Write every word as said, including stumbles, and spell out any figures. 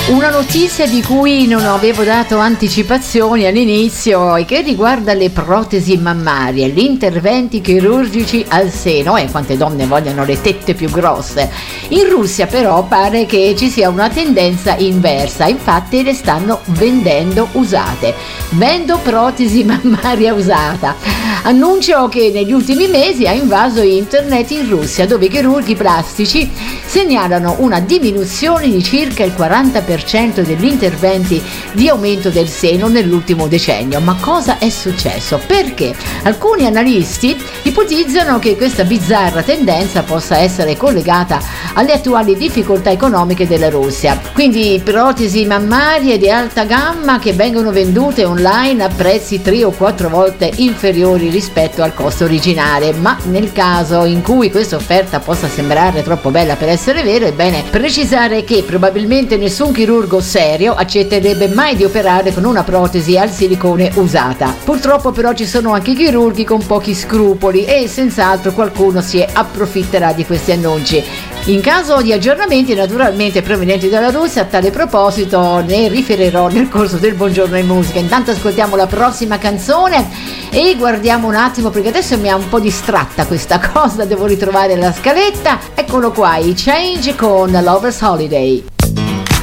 Una notizia di cui non avevo dato anticipazioni all'inizio e che riguarda le protesi mammarie, gli interventi chirurgici al seno, e eh, quante donne vogliono le tette più grosse. In Russia però pare che ci sia una tendenza inversa, infatti le stanno vendendo usate. Vendo protesi mammaria usata. Annuncio che negli ultimi mesi ha invaso internet in Russia, dove i chirurghi plastici segnalano una diminuzione di circa il quaranta per cento degli interventi di aumento del seno nell'ultimo decennio. Ma cosa è successo? Perché? Alcuni analisti ipotizzano che questa bizzarra tendenza possa essere collegata alle attuali difficoltà economiche della Russia. Quindi protesi mammarie di alta gamma che vengono vendute online a prezzi tre o quattro volte inferiori rispetto al costo originale. Ma nel caso in cui questa offerta possa sembrare troppo bella per essere vero, è bene precisare che probabilmente nessun chirurgo serio accetterebbe mai di operare con una protesi al silicone usata. Purtroppo però ci sono anche chirurghi con pochi scrupoli e senz'altro qualcuno si approfitterà di questi annunci. In caso di aggiornamenti naturalmente provenienti dalla Russia, a tale proposito ne riferirò nel corso del Buongiorno in Musica. Intanto ascoltiamo la prossima canzone e guardiamo un attimo, perché adesso mi ha un po' distratta questa cosa, devo ritrovare la scaletta. Eccolo qua, i Change con Lover's Holiday.